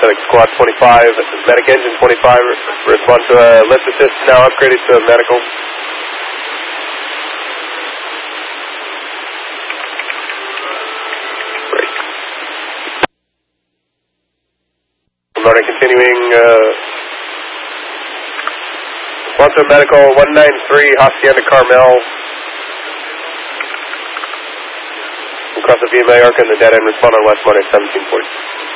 FedEx Squad 25, medic engine 25, respond to a lift assist, now upgraded to a medical. Great. Good morning, continuing, respond to a medical 193, Hacienda Carmel. Across the VMA arc and the dead end, respond on West Monday, 1740.